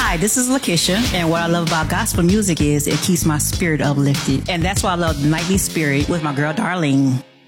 Hi, this is Lakeisha, and what I love about gospel music is it keeps my spirit uplifted. And that's why I love Nightly Spirit with my girl Darlene.